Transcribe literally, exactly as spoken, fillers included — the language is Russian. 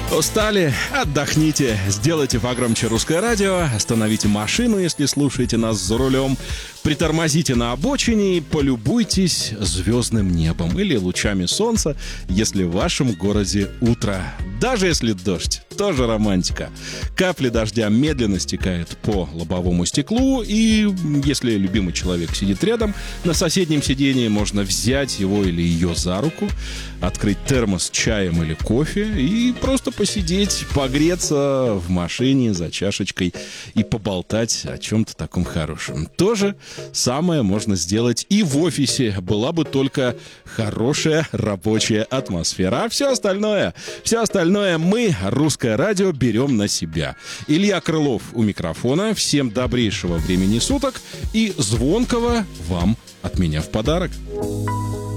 Устали? Отдохните. Сделайте погромче русское радио, остановите машину, если слушаете нас за рулем, притормозите на обочине и полюбуйтесь звездным небом или лучами солнца, если в вашем городе утро. Даже если дождь, тоже романтика. Капли дождя медленно стекают по лобовому стеклу, и если любимый человек сидит рядом, на соседнем сидении можно взять его или ее за руку, открыть термос с чаем или кофе и просто посидеть, погреться в машине за чашечкой и поболтать о чем-то таком хорошем. То же самое можно сделать и в офисе. Была бы только хорошая рабочая атмосфера. А все остальное, все остальное мы, русское радио, берем на себя. Илья Крылов у микрофона. Всем добрейшего времени суток и звонкого вам от меня в подарок.